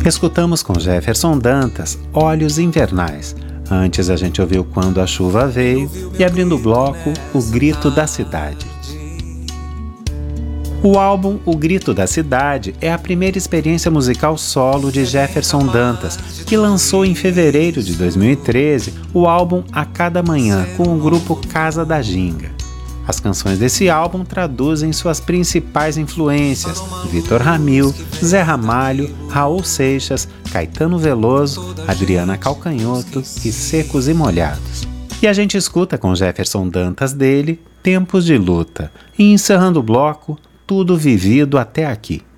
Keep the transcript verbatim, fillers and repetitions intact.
Escutamos com Jefferson Dantas Olhos Invernais. Antes a gente ouviu Quando a Chuva Veio e, abrindo o bloco, O Grito da Cidade. O álbum O Grito da Cidade é a primeira experiência musical solo de Jefferson Dantas, que lançou em fevereiro de dois mil e treze o álbum A Cada Manhã com o grupo Casa da Ginga. As canções desse álbum traduzem suas principais influências: Vitor Ramil, Zé Ramalho, Raul Seixas, Caetano Veloso, Adriana Calcanhoto e Secos e Molhados. E a gente escuta com Jefferson Dantas dele Tempos de Luta e, encerrando o bloco, Tudo Vivido Até Aqui.